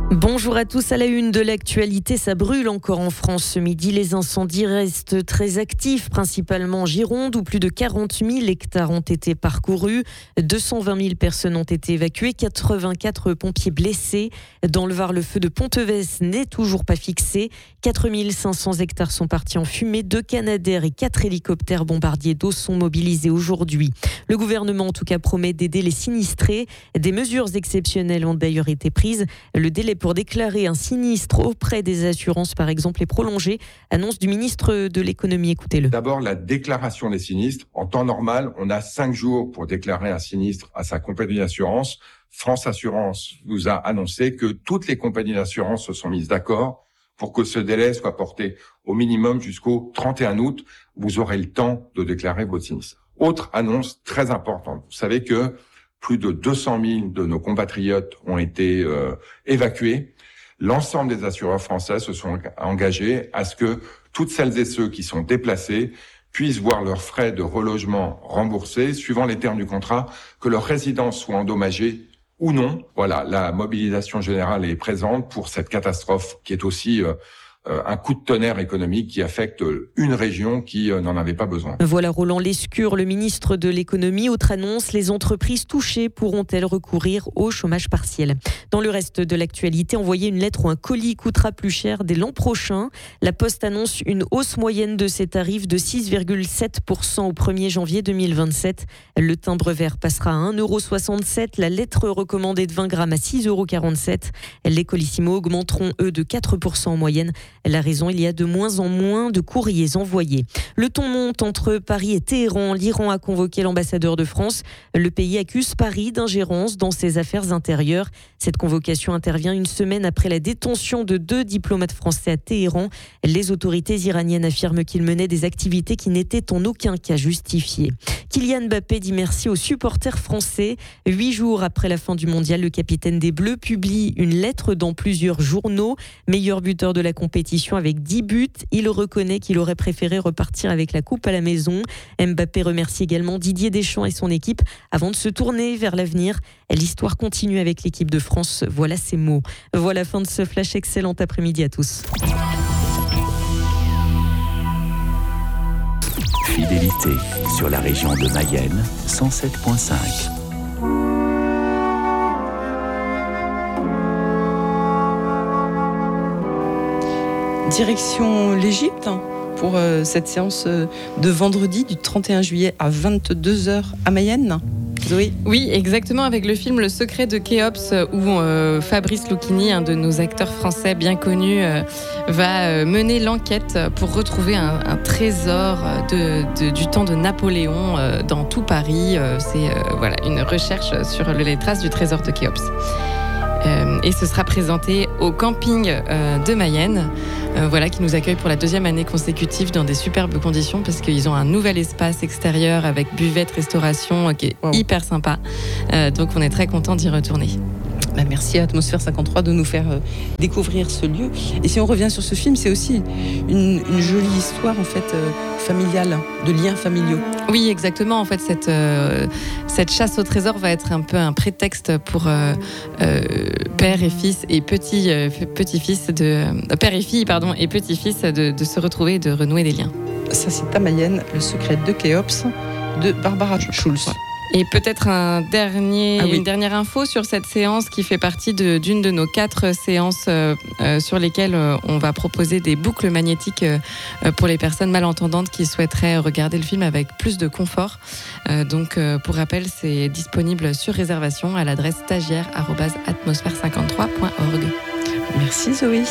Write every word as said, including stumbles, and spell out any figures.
Bonjour à tous, à la une de l'actualité, ça brûle encore en France ce midi. Les incendies restent très actifs, principalement en Gironde où plus de quarante mille hectares ont été parcourus. deux cent vingt mille personnes ont été évacuées, quatre-vingt-quatre pompiers blessés. Dans le Var, le feu de Ponteves n'est toujours pas fixé. quatre mille cinq cents hectares sont partis en fumée. Deux Canadair et quatre hélicoptères bombardiers d'eau sont mobilisés aujourd'hui. Le gouvernement, en tout cas, promet d'aider les sinistrés. Des mesures exceptionnelles ont d'ailleurs été prises. Le délai pour déclarer un sinistre auprès des assurances, par exemple, est prolongé. Annonce du ministre de l'économie. Écoutez-le. D'abord, la déclaration des sinistres. En temps normal, on a cinq jours pour déclarer un sinistre à sa compagnie d'assurance. France Assurance nous a annoncé que toutes les compagnies d'assurance se sont mises d'accord pour que ce délai soit porté au minimum jusqu'au trente et un août. Vous aurez le temps de déclarer votre sinistre. Autre annonce très importante. Vous savez que plus de deux cent mille de nos compatriotes ont été euh, évacués. L'ensemble des assureurs français se sont engagés à ce que toutes celles et ceux qui sont déplacés puissent voir leurs frais de relogement remboursés, suivant les termes du contrat, que leur résidence soit endommagée ou non. Voilà, la mobilisation générale est présente pour cette catastrophe qui est aussi euh, un coup de tonnerre économique qui affecte une région qui n'en avait pas besoin. Voilà Roland Lescure, le ministre de l'économie. Autre annonce, les entreprises touchées pourront-elles recourir au chômage partiel? Dans le reste de l'actualité, envoyer une lettre ou un colis coûtera plus cher dès l'an prochain. La Poste annonce une hausse moyenne de ses tarifs de six virgule sept pour cent au premier janvier deux mille vingt-sept. Le timbre vert passera à un euro soixante-sept, la lettre recommandée de vingt grammes à six euros quarante-sept. Les colissimos augmenteront, eux, de quatre pour cent en moyenne. La raison, il y a de moins en moins de courriers envoyés. Le ton monte entre Paris et Téhéran. L'Iran a convoqué l'ambassadeur de France. Le pays accuse Paris d'ingérence dans ses affaires intérieures. Cette convocation intervient une semaine après la détention de deux diplomates français à Téhéran. Les autorités iraniennes affirment qu'ils menaient des activités qui n'étaient en aucun cas justifiées. Kylian Mbappé dit merci aux supporters français. Huit jours après la fin du mondial, le capitaine des Bleus publie une lettre dans plusieurs journaux. Meilleur buteur de la compétition avec dix buts. Il reconnaît qu'il aurait préféré repartir avec la coupe à la maison. Mbappé remercie également Didier Deschamps et son équipe avant de se tourner vers l'avenir. L'histoire continue avec l'équipe de France. Voilà ses mots. Voilà fin de ce flash. Excellent après-midi à tous. Fidélité sur la région de Mayenne, cent sept virgule cinq. Direction l'Égypte pour euh, cette séance euh, de vendredi du trente et un juillet à vingt-deux heures à Mayenne. Zoé. Oui, exactement, avec le film Le Secret de Khéops où euh, Fabrice Lucchini, un de nos acteurs français bien connus, euh, va euh, mener l'enquête pour retrouver un, un trésor de, de, du temps de Napoléon euh, dans tout Paris. Euh, c'est euh, voilà, une recherche sur les traces du trésor de Khéops. Euh, et ce sera présenté au camping euh, de Mayenne, euh, voilà, qui nous accueille pour la deuxième année consécutive dans des superbes conditions parce qu'ils ont un nouvel espace extérieur avec buvette, restauration euh, qui est wow. hyper sympa. Euh, donc on est très content d'y retourner. Bah merci à Atmosphère cinquante-trois de nous faire euh, découvrir ce lieu. Et si on revient sur ce film, c'est aussi une, une jolie histoire en fait euh, familiale, de liens familiaux. Oui, exactement. En fait, cette, euh, cette chasse au trésor va être un peu un prétexte pour euh, euh, père et fils et petit, euh, petit-fils de euh, père et fille pardon et petit-fils de, de se retrouver et de renouer des liens. Ça, c'est à Mayenne, Le Secret de Khéops de Barbara Schulz. Ouais. Et peut-être un dernier, ah oui. une dernière info sur cette séance qui fait partie de, d'une de nos quatre séances euh, euh, sur lesquelles euh, on va proposer des boucles magnétiques euh, pour les personnes malentendantes qui souhaiteraient regarder le film avec plus de confort. Euh, donc, euh, pour rappel, c'est disponible sur réservation à l'adresse stagiaire arobase atmosphère cinquante-trois point org. Merci Zoé.